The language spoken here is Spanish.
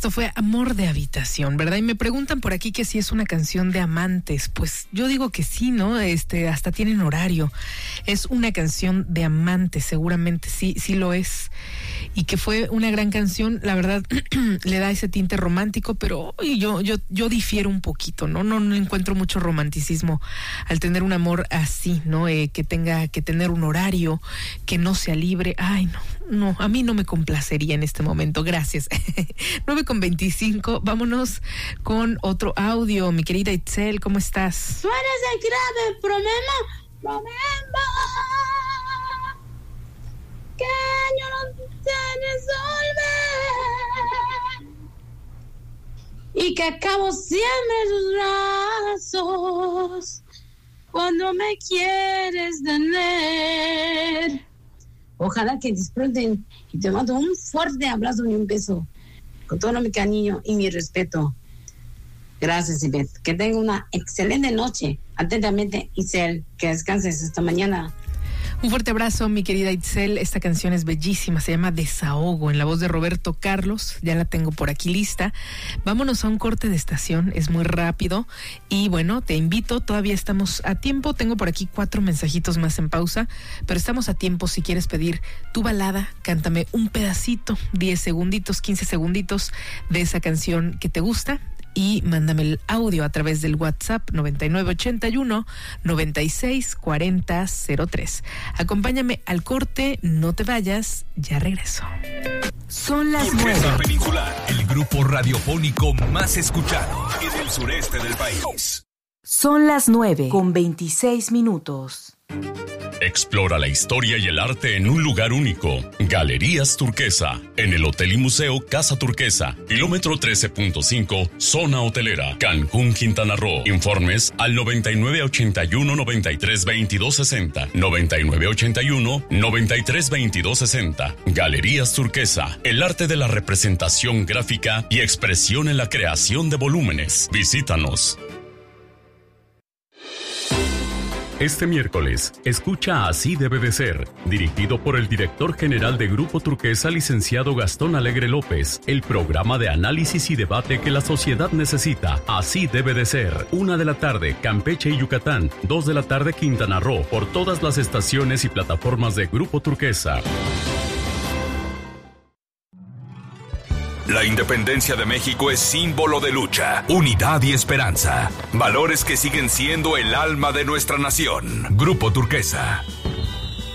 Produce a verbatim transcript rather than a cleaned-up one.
Esto fue Amor de Habitación, ¿verdad? Y me preguntan por aquí que si es una canción de amantes. Pues yo digo que sí, ¿no? Este, hasta tienen horario. Es una canción de amantes, seguramente sí, sí lo es. Y que fue una gran canción, la verdad, le da ese tinte romántico, pero yo, yo, yo difiero un poquito, ¿no? No, no encuentro mucho romanticismo al tener un amor así, ¿no? Eh, que tenga que tener un horario, que no sea libre. Ay, no, no, a mí no me complacería en este momento. Gracias. nueve con veinticinco, vámonos con otro audio. Mi querida Itzel, ¿cómo estás? Tú eres el grave problema, problema, que yo no sé resolver, y que acabo siempre en tus brazos cuando me quieres tener. Ojalá que disfruten y te mando un fuerte abrazo y un beso con todo mi cariño y mi respeto. Gracias, Ivette. Que tenga una excelente noche. Atentamente, Itzel. Que descanses esta mañana. Un fuerte abrazo, mi querida Itzel. Esta canción es bellísima, se llama Desahogo, en la voz de Roberto Carlos. Ya la tengo por aquí lista. Vámonos a un corte de estación, es muy rápido. Y bueno, te invito, todavía estamos a tiempo. Tengo por aquí cuatro mensajitos más en pausa, pero estamos a tiempo. Si quieres pedir tu balada, cántame un pedacito, diez segunditos, quince segunditos de esa canción que te gusta. Y mándame el audio a través del WhatsApp noventa y nueve ochenta y uno noventa y seis cuarenta cero tres. Acompáñame al corte, no te vayas, ya regreso. Son las nueve. Turquesa Peninsular, el grupo radiofónico más escuchado en el sureste del país. Son las nueve con veintiséis minutos. Explora la historia y el arte en un lugar único. Galerías Turquesa, en el Hotel y Museo Casa Turquesa, kilómetro trece punto cinco, zona hotelera, Cancún, Quintana Roo. Informes al noventa y nueve ochenta y uno noventa y tres veintidós sesenta, noventa y nueve ochenta y uno noventa y tres veintidós sesenta. Galerías Turquesa, el arte de la representación gráfica y expresión en la creación de volúmenes. Visítanos. Este miércoles, escucha Así debe de ser, dirigido por el director general de Grupo Turquesa, licenciado Gastón Alegre López, el programa de análisis y debate que la sociedad necesita. Así debe de ser. Una de la tarde, Campeche y Yucatán. Dos de la tarde, Quintana Roo, por todas las estaciones y plataformas de Grupo Turquesa. La independencia de México es símbolo de lucha, unidad y esperanza. Valores que siguen siendo el alma de nuestra nación. Grupo Turquesa.